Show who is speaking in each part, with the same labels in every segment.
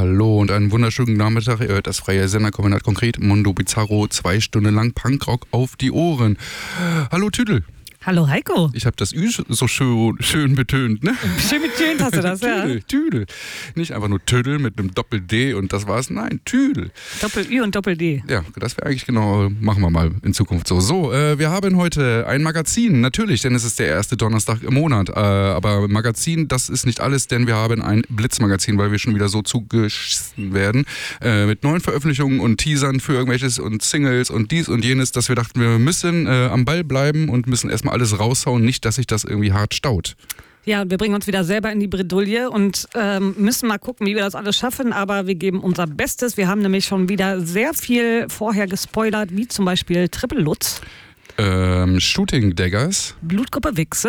Speaker 1: Hallo und einen wunderschönen Nachmittag. Ihr hört das freie Senderkombinat konkret Mondo Bizarro, 2 Stunden lang Punkrock auf die Ohren. Hallo Tüdel.
Speaker 2: Hallo Heiko.
Speaker 1: Ich habe das Ü so schön betönt, ne?
Speaker 2: Schön betönt hast du das, ja.
Speaker 1: Tüdel. Nicht einfach nur Tüdel mit einem Doppel-D und das war's. Nein, Tüdel.
Speaker 2: Doppel-Ü und Doppel-D.
Speaker 1: Ja, das wäre eigentlich genau, machen wir mal in Zukunft so. So, wir haben heute ein Magazin, natürlich, denn es ist der erste Donnerstag im Monat. Aber Magazin, das ist nicht alles, denn wir haben ein Blitzmagazin, weil wir schon wieder so zugeschissen werden. Mit neuen Veröffentlichungen und Teasern für irgendwelches und Singles und dies und jenes, dass wir dachten, wir müssen am Ball bleiben und müssen erstmal alles raushauen, nicht, dass sich das irgendwie hart staut.
Speaker 2: Ja, wir bringen uns wieder selber in die Bredouille und müssen mal gucken, wie wir das alles schaffen, aber wir geben unser Bestes. Wir haben nämlich schon wieder sehr viel vorher gespoilert, wie zum Beispiel Triple Lutz.
Speaker 1: Shooting Daggers.
Speaker 2: Blutgruppe Wichse.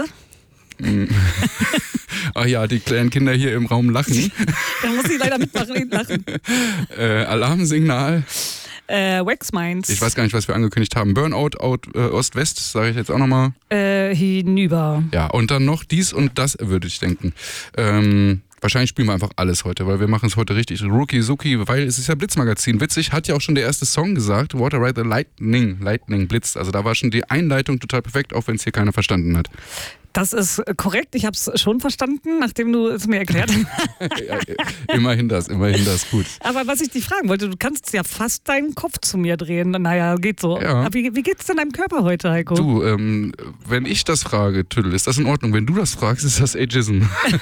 Speaker 1: Ach ja, die kleinen Kinder hier im Raum lachen.
Speaker 2: Da muss ich leider mitmachen, lachen.
Speaker 1: Alarmsignal.
Speaker 2: Wax Minds.
Speaker 1: Ich weiß gar nicht, was wir angekündigt haben. Burnout, Ost-West, sage ich jetzt auch nochmal.
Speaker 2: Hinüber.
Speaker 1: Ja, und dann noch dies und das, würde ich denken. Wahrscheinlich spielen wir einfach alles heute, weil wir machen es heute richtig Rookie-Suki, weil es ist ja Blitzmagazin. Witzig, hat ja auch schon der erste Song gesagt, Water Ride the Lightning blitzt. Also da war schon die Einleitung total perfekt, auch wenn es hier keiner verstanden hat.
Speaker 2: Das ist korrekt, ich habe es schon verstanden, nachdem du es mir erklärt hast.
Speaker 1: Ja, immerhin das, gut.
Speaker 2: Aber was ich dich fragen wollte, du kannst ja fast deinen Kopf zu mir drehen. Naja, geht so.
Speaker 1: Ja.
Speaker 2: Aber wie geht's denn deinem Körper heute, Heiko?
Speaker 1: Du, wenn ich das frage, Tüdel, ist das in Ordnung? Wenn du das fragst, ist das Ageism.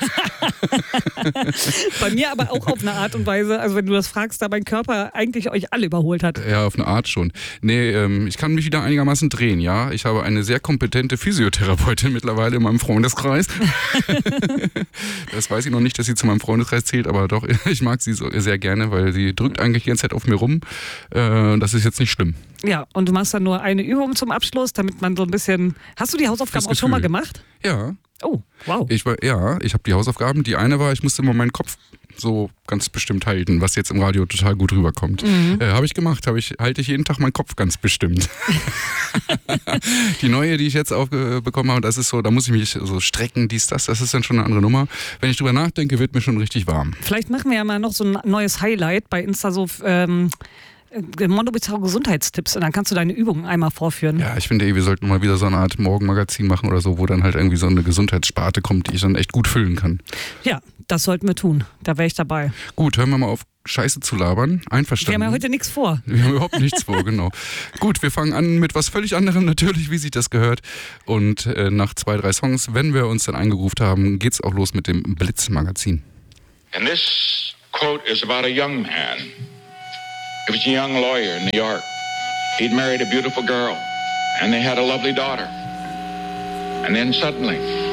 Speaker 2: Bei mir aber auch auf eine Art und Weise, also wenn du das fragst, da mein Körper eigentlich euch alle überholt hat.
Speaker 1: Ja, auf eine Art schon. Nee, ich kann mich wieder einigermaßen drehen, ja. Ich habe eine sehr kompetente Physiotherapeutin mittlerweile in meinem Freundeskreis. Das weiß ich noch nicht, dass sie zu meinem Freundeskreis zählt, aber doch, ich mag sie so sehr gerne, weil sie drückt eigentlich die ganze Zeit auf mir rum. Das ist jetzt nicht schlimm.
Speaker 2: Ja, und du machst dann nur eine Übung zum Abschluss, damit man so ein bisschen... Hast du die Hausaufgaben auch schon mal gemacht?
Speaker 1: Ja.
Speaker 2: Oh, wow.
Speaker 1: Ich habe die Hausaufgaben. Die eine war, ich musste immer meinen Kopf so ganz bestimmt halten, was jetzt im Radio total gut rüberkommt. Habe ich gemacht, halte ich jeden Tag meinen Kopf ganz bestimmt. Die neue, die ich jetzt aufbekommen habe, das ist so, da muss ich mich so strecken, das ist dann schon eine andere Nummer. Wenn ich drüber nachdenke, wird mir schon richtig warm.
Speaker 2: Vielleicht machen wir ja mal noch so ein neues Highlight bei Insta, so Mondo Bizarro Gesundheitstipps, und dann kannst du deine Übungen einmal vorführen.
Speaker 1: Ja, ich finde wir sollten mal wieder so eine Art Morgenmagazin machen oder so, wo dann halt irgendwie so eine Gesundheitssparte kommt, die ich dann echt gut füllen kann.
Speaker 2: Ja, das sollten wir tun. Da wäre ich dabei.
Speaker 1: Gut, hören wir mal auf, Scheiße zu labern. Einverstanden.
Speaker 2: Wir haben ja heute nichts vor.
Speaker 1: Wir haben überhaupt nichts vor, genau. Gut, wir fangen an mit was völlig anderem natürlich, wie sich das gehört. Und nach 2, 3 Songs, wenn wir uns dann eingegroovt haben, geht's auch los mit dem Blitzmagazin.
Speaker 3: And this quote is about a young man. He was a young lawyer in New York. He'd married a beautiful girl, and they had a lovely daughter. And then suddenly,